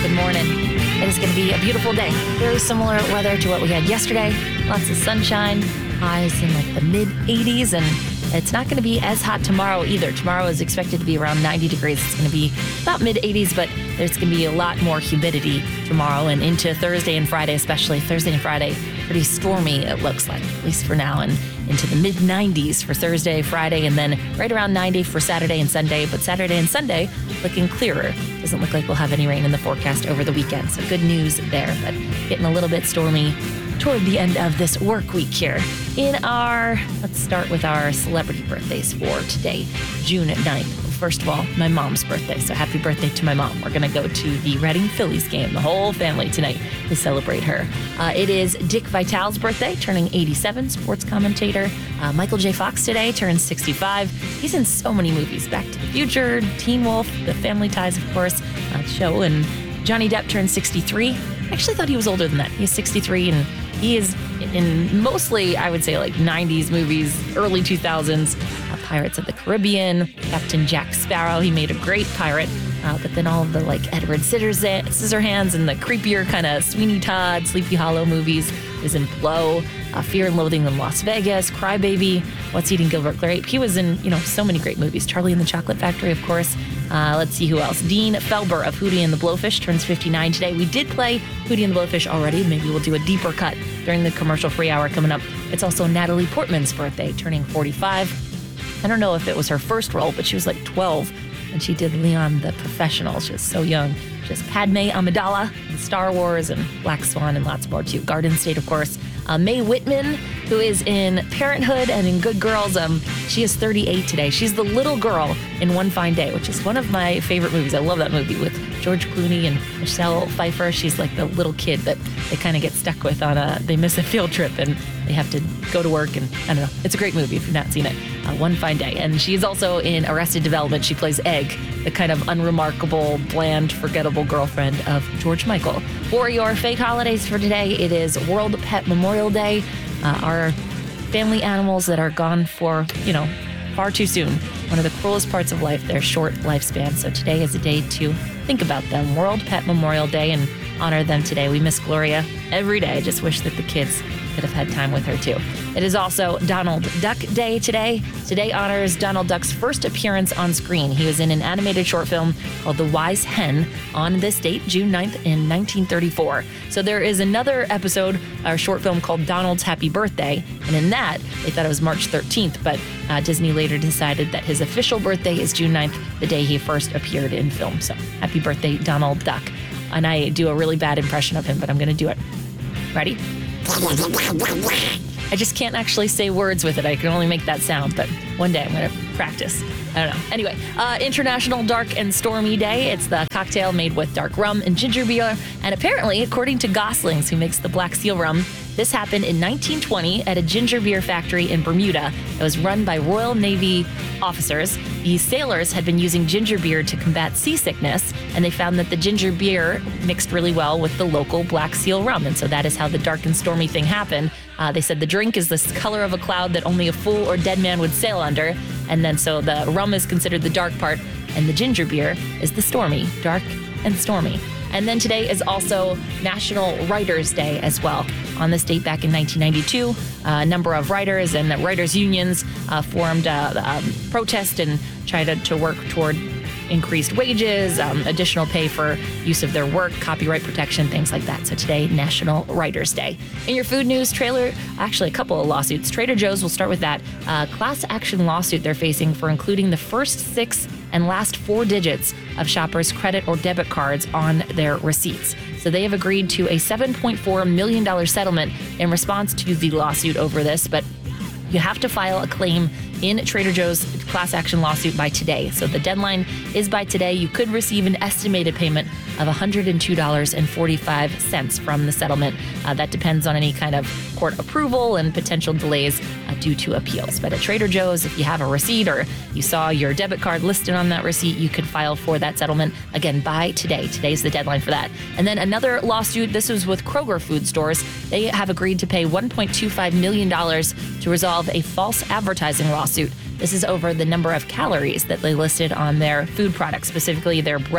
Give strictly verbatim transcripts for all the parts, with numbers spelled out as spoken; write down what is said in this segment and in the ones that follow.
Good morning. It is going to be a beautiful day. Very similar weather to what we had yesterday. Lots of sunshine, highs in like the mid eighties, and it's not going to be as hot tomorrow either. Tomorrow is expected to be around ninety degrees. It's going to be about mid eighties, but there's going to be a lot more humidity tomorrow and into Thursday and Friday, especially Thursday and Friday. Pretty stormy, it looks like, at least for now, and into the mid nineties for Thursday, Friday, and then right around ninety for Saturday and Sunday. But Saturday and Sunday looking clearer. Doesn't look like we'll have any rain in the forecast over the weekend. So good news there, but getting a little bit stormy toward the end of this work week here. In our, let's start with our celebrity birthdays for today, June ninth. First of all, my mom's birthday, so happy birthday to my mom. We're going to go to the Reading Phillies game, the whole family tonight, to celebrate her. Uh, it is Dick Vitale's birthday, turning eighty-seven, sports commentator. Uh, Michael J. Fox today turns sixty-five. He's in so many movies, Back to the Future, Teen Wolf, The Family Ties, of course, uh, show, and Johnny Depp turns sixty-three. I actually thought he was older than that. He's sixty-three, and he is in mostly, I would say, like nineties movies, early two thousands, uh, Pirates of the Caribbean, Captain Jack Sparrow. He made a great pirate, uh, but then all of the like Edward Scissorhands and the creepier kind of Sweeney Todd, Sleepy Hollow movies is in Blow, uh, Fear and Loathing in Las Vegas, Crybaby, What's Eating Gilbert Grape. He was in, you know, so many great movies. Charlie and the Chocolate Factory, of course. Uh, let's see who else. Dean Felber of Hootie and the Blowfish turns fifty-nine today. We did play Hootie and the Blowfish already. Maybe we'll do a deeper cut during the commercial-free hour coming up. It's also Natalie Portman's birthday, turning forty-five. I don't know if it was her first role, but she was like twelve when she did Leon the Professional. She was so young. Just Padme Amidala in Star Wars and Black Swan and lots more too. Garden State, of course. Uh, Mae Whitman, who is in Parenthood and in Good Girls, um, she is thirty-eight today. She's the little girl in One Fine Day, which is one of my favorite movies. I love that movie with George Clooney and Michelle Pfeiffer. She's like the little kid that they kind of get stuck with on a, they miss a field trip and they have to go to work, and I don't know. It's a great movie if you've not seen it. Uh, One Fine Day. And she's also in Arrested Development. She plays Egg, the kind of unremarkable, bland, forgettable girlfriend of George Michael. For your fake holidays for today, it is World Pet Memorial Day. Uh, our family animals that are gone for, you know, far too soon. One of the cruelest parts of life, their short lifespan. So today is a day to think about them. World Pet Memorial Day, and honor them today. We miss Gloria every day. I just wish that the kids could have had time with her too. It is also Donald Duck Day today. Today honors Donald Duck's first appearance on screen. He was in an animated short film called The Wise Hen on this date, June ninth in nineteen thirty-four. So there is another episode, a short film called Donald's Happy Birthday. And in that, they thought it was March thirteenth, but uh, Disney later decided that his official birthday is June ninth, the day he first appeared in film. So happy birthday, Donald Duck. And I do a really bad impression of him, but I'm going to do it. Ready? I just can't actually say words with it. I can only make that sound, but one day I'm going to practice. I don't know. Anyway, uh, International Dark and Stormy Day. It's the cocktail made with dark rum and ginger beer. And apparently, according to Goslings, who makes the Black Seal rum, this happened in nineteen twenty at a ginger beer factory in Bermuda. It was run by Royal Navy officers. These sailors had been using ginger beer to combat seasickness, and they found that the ginger beer mixed really well with the local Black Seal rum. And so that is how the dark and stormy thing happened. Uh, they said the drink is the color of a cloud that only a fool or dead man would sail under. And then so the rum is considered the dark part, and the ginger beer is the stormy, dark and stormy. And then today is also National Writers' Day as well. On this date back in nineteen ninety-two, uh, a number of writers and writers' unions uh, formed uh, um, protest and tried to, to work toward increased wages, um, additional pay for use of their work, copyright protection, things like that. So today, National Writers' Day. In your food news, trailer, actually a couple of lawsuits. Trader Joe's, we'll start with that. Uh, class action lawsuit they're facing for including the first six and last four digits of shoppers' credit or debit cards on their receipts. So they have agreed to a seven point four million dollars settlement in response to the lawsuit over this, but you have to file a claim in Trader Joe's class action lawsuit by today. So the deadline is by today. You could receive an estimated payment of one hundred two dollars and forty-five cents from the settlement. Uh, that depends on any kind of court approval and potential delays uh, due to appeals. But at Trader Joe's, if you have a receipt or you saw your debit card listed on that receipt, you could file for that settlement, again, by today. Today's the deadline for that. And then another lawsuit, this was with Kroger food stores. They have agreed to pay one point two five million dollars to resolve a false advertising lawsuit. This is over the number of calories that they listed on their food products, specifically their bread,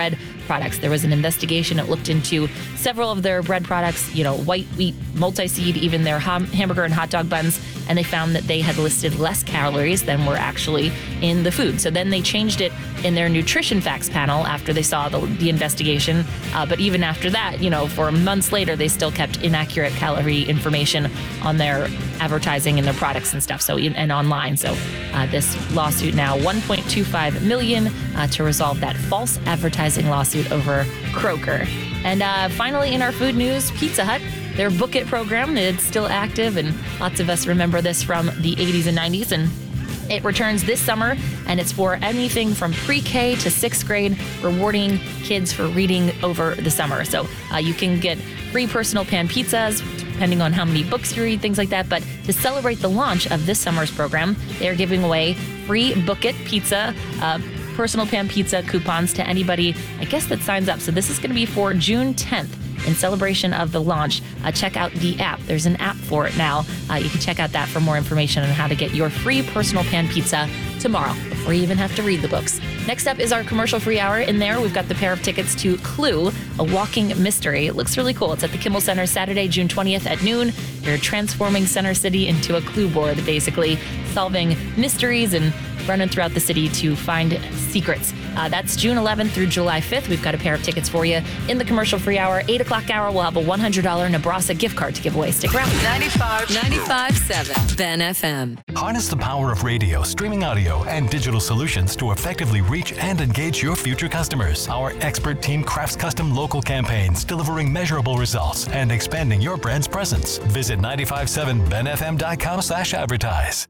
products. There was an investigation that looked into several of their bread products, you know, white wheat, multi-seed, even their ham- hamburger and hot dog buns, and they found that they had listed less calories than were actually in the food. So then they changed it in their nutrition facts panel after they saw the, the investigation. Uh, but even after that, you know, for months later, they still kept inaccurate calorie information on their advertising and their products and stuff. So and online. So uh, this lawsuit now one point two five million uh, to resolve that false advertising lawsuit over Kroger. And uh, finally, in our food news, Pizza Hut. Their Book It program is still active, and lots of us remember this from the eighties and nineties. And it returns this summer, and it's for anything from pre-K to sixth grade, rewarding kids for reading over the summer. So uh, you can get free personal pan pizzas, depending on how many books you read, things like that. But to celebrate the launch of this summer's program, they are giving away free Book It pizza, uh, personal pan pizza coupons to anybody, I guess, that signs up. So this is going to be for June tenth. In celebration of the launch. Uh, check out the app. There's an app for it now. Uh, you can check out that for more information on how to get your free personal pan pizza tomorrow before you even have to read the books. Next up is our commercial-free hour. In there, we've got the pair of tickets to Clue, a walking mystery. It looks really cool. It's at the Kimmel Center Saturday, June twentieth at noon. You're transforming Center City into a clue board, basically solving mysteries and running throughout the city to find secrets. Uh, that's June eleventh through July fifth. We've got a pair of tickets for you in the commercial-free hour. eight o'clock hour, we'll have a one hundred dollars Nebraska gift card to give away. Stick around. ninety-five point seven Ben F M. Harness the power of radio, streaming audio, and digital solutions to effectively reach and engage your future customers. Our expert team crafts custom local campaigns, delivering measurable results and expanding your brand's presence. Visit nine five seven ben f m dot com slash advertise.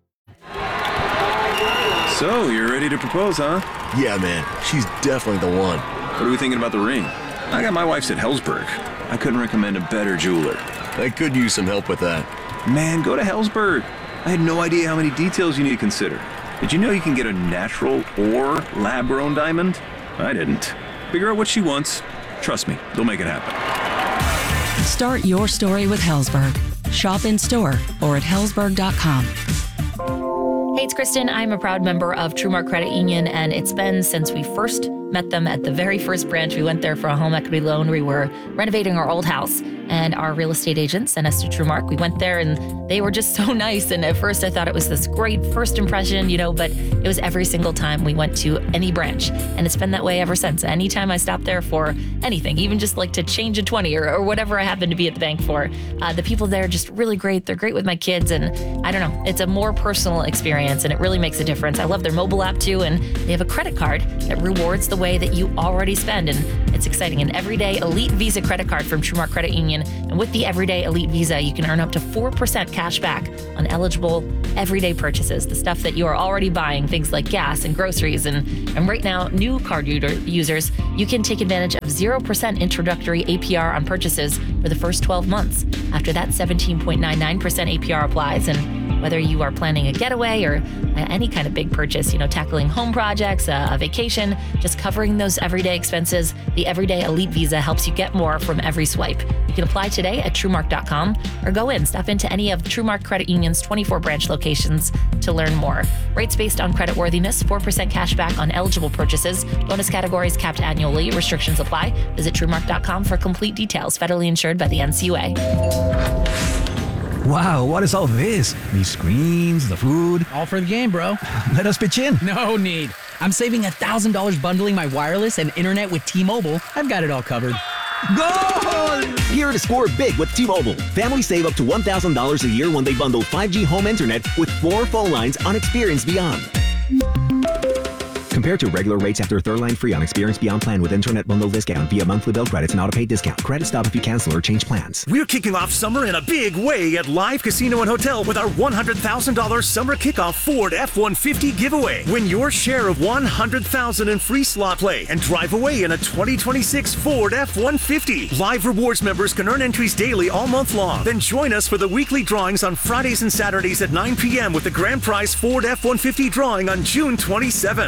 So, you're ready to propose, huh? Yeah, man. She's definitely the one. What are we thinking about the ring? I got my wife's at Helzberg. I couldn't recommend a better jeweler. I could use some help with that. Man, go to Helzberg. I had no idea how many details you need to consider. Did you know you can get a natural or lab-grown diamond? I didn't. Figure out what she wants. Trust me, they'll make it happen. Start your story with Helzberg. Shop in store or at helzberg dot com. Hey, it's Kristen. I'm a proud member of TrueMark Credit Union, and it's been since we first met them at the very first branch. We went there for a home equity loan. We were renovating our old house, and our real estate agent sent us to TrueMark. We went there, and they were just so nice. And at first, I thought it was this great first impression, you know, but it was every single time we went to any branch, and it's been that way ever since. Anytime I stopped there for anything, even just like to change a twenty or, or whatever I happened to be at the bank for, uh, the people there are just really great. They're great with my kids, and I don't know, it's a more personal experience, and it really makes a difference. I love their mobile app too, and they have a credit card that rewards the way that you already spend, and it's exciting. An Everyday Elite Visa credit card from TrueMark Credit Union, and with the Everyday Elite Visa, you can earn up to four percent cash back on eligible everyday purchases, the stuff that you are already buying, things like gas and groceries. And, and right now, new card users, you can take advantage of zero percent introductory A P R on purchases for the first twelve months. After that, seventeen point nine nine percent A P R applies. And whether you are planning a getaway or any kind of big purchase, you know, tackling home projects, uh, a vacation, just covering those everyday expenses, the Everyday Elite Visa helps you get more from every swipe. You can apply today at truemark dot com or go in, stop into any of TrueMark Credit Union's twenty-four branch locations to learn more. Rates based on creditworthiness, four percent cash back on eligible purchases. Bonus categories capped annually. Restrictions apply. Visit truemark dot com for complete details. Federally insured by the N C U A. Wow, what is all this? These screens, the food. All for the game, bro. Let us pitch in. No need. I'm saving one thousand dollars bundling my wireless and internet with T-Mobile. I've got it all covered. Goal! Here to score big with T-Mobile. Families save up to one thousand dollars a year when they bundle five G home internet with four phone lines on Experience Beyond. Compared to regular rates after third line free on Experience Beyond plan with internet bundle discount via monthly bill credits and auto-pay discount. Credit stop if you cancel or change plans. We're kicking off summer in a big way at Live Casino and Hotel with our one hundred thousand dollars summer kickoff Ford F one fifty giveaway. Win your share of one hundred thousand dollars in free slot play and drive away in a twenty twenty-six Ford F one fifty. Live Rewards members can earn entries daily all month long. Then join us for the weekly drawings on Fridays and Saturdays at nine p.m. with the grand prize Ford F one fifty drawing on June twenty-seventh. Only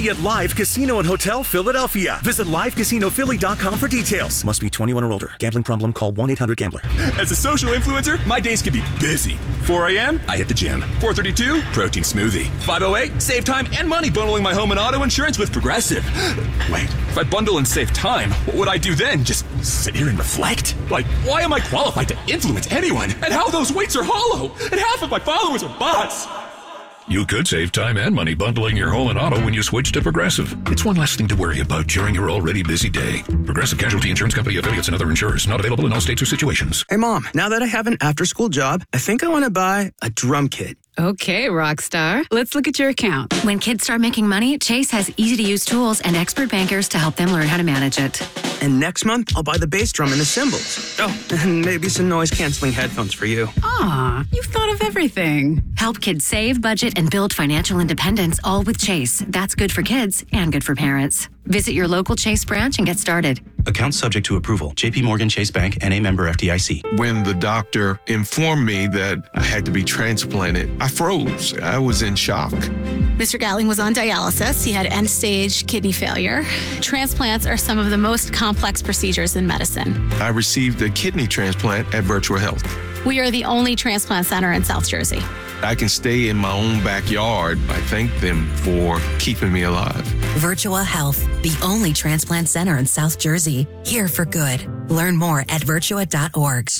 be at Live Casino and Hotel Philadelphia. Visit live casino philly dot com for details. Must be twenty-one or older. Gambling problem? Call one eight hundred gambler. As a social influencer, my days can be busy. four a.m., I hit the gym. four thirty-two, protein smoothie. five oh eight, save time and money bundling my home and auto insurance with Progressive. Wait, if I bundle and save time, what would I do then? Just sit here and reflect? Like, why am I qualified to influence anyone? And how those weights are hollow? And half of my followers are bots? You could save time and money bundling your home and auto when you switch to Progressive. It's one less thing to worry about during your already busy day. Progressive Casualty Insurance Company affiliates and other insurers. Not available in all states or situations. Hey, Mom, now that I have an after-school job, I think I want to buy a drum kit. Okay, Rockstar. Let's look at your account. When kids start making money, Chase has easy-to-use tools and expert bankers to help them learn how to manage it. And next month, I'll buy the bass drum and the cymbals. Oh, and maybe some noise-canceling headphones for you. Aw, you've thought of everything. Help kids save, budget, and build financial independence, all with Chase. That's good for kids and good for parents. Visit your local Chase branch and get started. Account subject to approval. J P Morgan Chase Bank and a member F D I C. When the doctor informed me that I had to be transplanted, I froze. I was in shock. Mister Gatling was on dialysis. He had end-stage kidney failure. Transplants are some of the most complex procedures in medicine. I received a kidney transplant at Virtual Health. We are the only transplant center in South Jersey. I can stay in my own backyard. I thank them for keeping me alive. Virtua Health, the only transplant center in South Jersey. Here for good. Learn more at virtua dot org.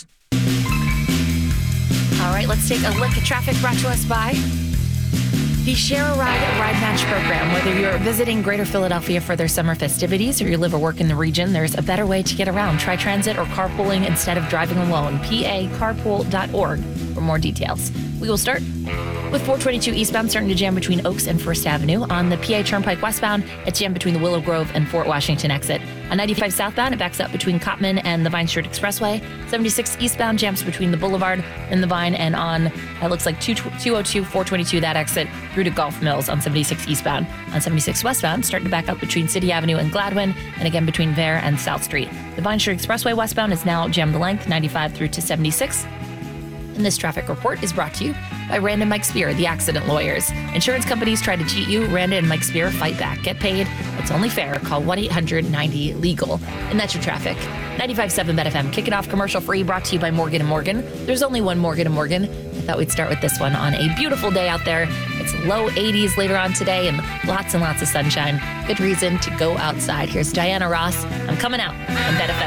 All right, let's take a look at traffic brought to us by the Share a Ride Ride Match program. Whether you're visiting Greater Philadelphia for their summer festivities or you live or work in the region, there's a better way to get around. Try transit or carpooling instead of driving alone. P A carpool dot org for more details. We will start with four twenty-two eastbound starting to jam between Oaks and First Avenue. On the P A Turnpike westbound, it's jammed between the Willow Grove and Fort Washington exit. On ninety-five southbound, it backs up between Cotman and the Vine Street Expressway. seventy-six eastbound jams between the Boulevard and the Vine, and on, it looks like two oh two, four twenty-two, that exit through to Golf Mills on seventy-six eastbound. On seventy-six westbound, starting to back up between City Avenue and Gladwin, and again between Vare and South Street. The Vine Street Expressway westbound is now jammed length, ninety-five through to seventy-six. And this traffic report is brought to you by Rand and Mike Spear, the accident lawyers. Insurance companies try to cheat you. Rand and Mike Spear fight back. Get paid. It's only fair. Call one eight hundred ninety legal. And that's your traffic. ninety-five point seven Bet F M, kicking off commercial free, brought to you by Morgan and Morgan. There's only one Morgan and Morgan. I thought we'd start with this one on a beautiful day out there. It's low eighties later on today and lots and lots of sunshine. Good reason to go outside. Here's Diana Ross. I'm coming out on Bet F M.